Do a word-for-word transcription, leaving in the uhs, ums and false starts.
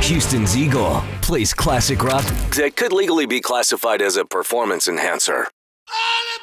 Houston's Eagle plays classic rock that could legally be classified as a performance enhancer.